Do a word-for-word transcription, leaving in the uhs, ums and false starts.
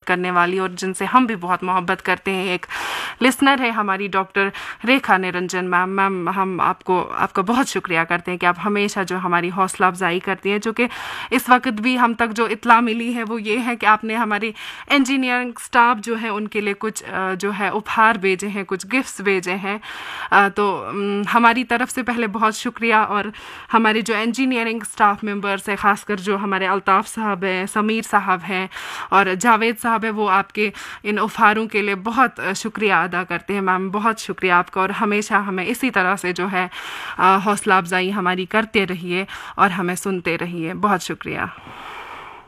करने वाली और जिनसे हम भी बहुत मोहब्बत करते हैं, एक लिसनर है हमारी डॉक्टर रेखा निरंजन मैम। मैम हम आपको आपका बहुत शुक्रिया करते हैं कि आप हमेशा जो हमारी हौसला अफजाई करती हैं, जो कि इस वक्त भी हम तक जो इत्तला मिली है वो ये है कि आपने हमारी इंजीनियरिंग स्टाफ जो है उनके लिए कुछ जो है उपहार भेजे हैं, कुछ गिफ्ट्स भेजे हैं। तो हमारी तरफ से पहले बहुत शुक्रिया। और हमारे जो इंजीनियरिंग स्टाफ मेंबर्स हैं, ख़ासकर जो हमारे अल्ताफ़ साहब हैं, समीर साहब हैं और जावेद साहब है, वो आपके इन उपहारों के लिए बहुत शुक्रिया अदा करते हैं। मैम बहुत शुक्रिया आपका, और हमेशा हमें इसी तरह से जो है हौसला अफजाई हमारी करते रहिए और हमें सुनते रहिए। बहुत शुक्रिया।